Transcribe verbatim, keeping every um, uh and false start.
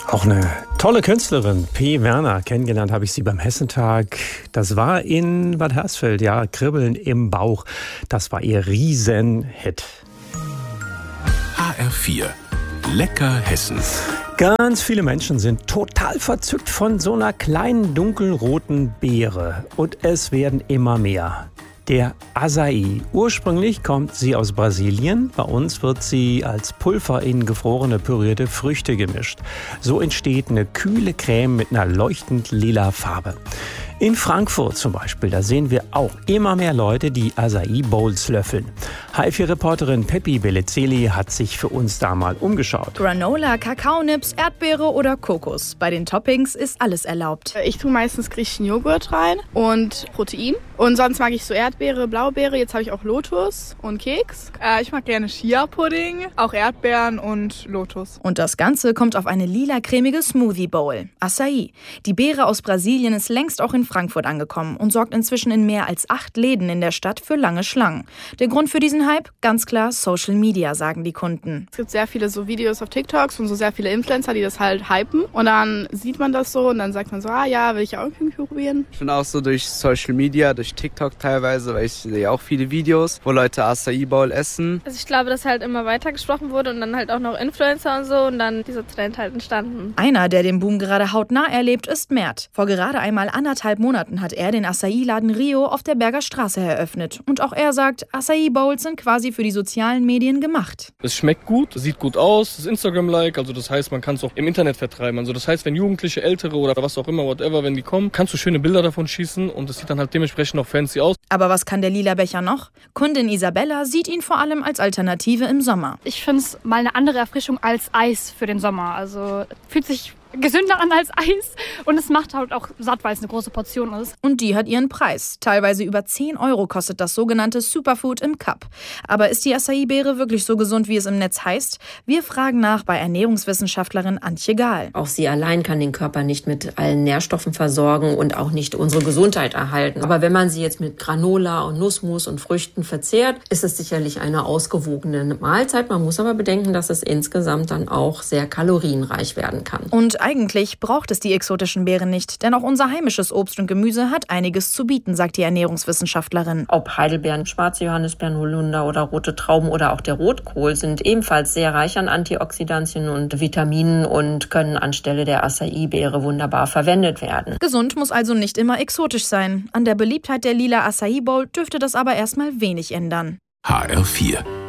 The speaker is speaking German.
Auch eine tolle Künstlerin, P. Werner. Kennengelernt habe ich sie beim Hessentag. Das war in Bad Hersfeld, ja, Kribbeln im Bauch. Das war ihr Riesenhit. H R vier, lecker Hessen. Ganz viele Menschen sind total verzückt von so einer kleinen dunkelroten Beere. Und es werden immer mehr. Der Açaí. Ursprünglich kommt sie aus Brasilien. Bei uns wird sie als Pulver in gefrorene pürierte Früchte gemischt. So entsteht eine kühle Creme mit einer leuchtend lila Farbe. In Frankfurt zum Beispiel, da sehen wir auch immer mehr Leute, die Açaí-Bowls löffeln. H vier Reporterin Peppi Bellezeli hat sich für uns da mal umgeschaut. Granola, Kakaonips, Erdbeere oder Kokos. Bei den Toppings ist alles erlaubt. Ich tue meistens griechischen Joghurt rein und Protein. Und sonst mag ich so Erdbeere, Blaubeere. Jetzt habe ich auch Lotus und Keks. Äh, ich mag gerne Chia-Pudding, auch Erdbeeren und Lotus. Und das Ganze kommt auf eine lila-cremige Smoothie-Bowl. Açaí. Die Beere aus Brasilien ist längst auch in Frankfurt angekommen und sorgt inzwischen in mehr als acht Läden in der Stadt für lange Schlangen. Der Grund für diesen Hype? Ganz klar Social Media, sagen die Kunden. Es gibt sehr viele so Videos auf TikToks und so sehr viele Influencer, die das halt hypen. Und dann sieht man das so und dann sagt man so, ah ja, will ich auch irgendwie probieren. Ich bin auch so durch Social Media, durch TikTok teilweise, weil ich sehe auch viele Videos, wo Leute Açaí Bowl essen. Also ich glaube, dass halt immer weiter gesprochen wurde und dann halt auch noch Influencer und so und dann dieser Trend halt entstanden. Einer, der den Boom gerade hautnah erlebt, ist Mert. Vor gerade einmal anderthalb Monaten hat er den Açaí-Laden Rio auf der Berger Straße eröffnet. Und auch er sagt, Açaí-Bowls sind quasi für die sozialen Medien gemacht. Es schmeckt gut, sieht gut aus, es ist Instagram-like, also das heißt, man kann es auch im Internet vertreiben. Also das heißt, wenn Jugendliche, Ältere oder was auch immer, whatever, wenn die kommen, kannst du schöne Bilder davon schießen und es sieht dann halt dementsprechend auch fancy aus. Aber was kann der lila Becher noch? Kundin Isabella sieht ihn vor allem als Alternative im Sommer. Ich finde es mal eine andere Erfrischung als Eis für den Sommer. Also fühlt sich gesünder an als Eis und es macht halt auch satt, weil es eine große Portion ist. Und die hat ihren Preis. Teilweise über zehn Euro kostet das sogenannte Superfood im Cup. Aber ist die Açaí-Beere wirklich so gesund, wie es im Netz heißt? Wir fragen nach bei Ernährungswissenschaftlerin Antje Gahl. Auch sie allein kann den Körper nicht mit allen Nährstoffen versorgen und auch nicht unsere Gesundheit erhalten. Aber wenn man sie jetzt mit Granola und Nussmus und Früchten verzehrt, ist es sicherlich eine ausgewogene Mahlzeit. Man muss aber bedenken, dass es insgesamt dann auch sehr kalorienreich werden kann. Und eigentlich braucht es die exotischen Beeren nicht, denn auch unser heimisches Obst und Gemüse hat einiges zu bieten, sagt die Ernährungswissenschaftlerin. Ob Heidelbeeren, schwarze Johannisbeeren, Holunder oder rote Trauben oder auch der Rotkohl sind ebenfalls sehr reich an Antioxidantien und Vitaminen und können anstelle der Açaí-Beere wunderbar verwendet werden. Gesund muss also nicht immer exotisch sein. An der Beliebtheit der lila Açaí Bowl dürfte das aber erstmal wenig ändern. H R vier